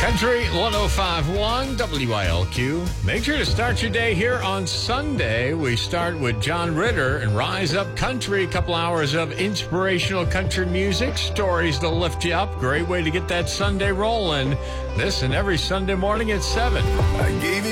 Country 105.1 WILQ. Make sure to start your day here on Sunday. We start with John Ritter and Rise Up Country. A couple hours of inspirational country music, stories to lift you up. Great way to get that Sunday rolling. This and every Sunday morning at 7. I gave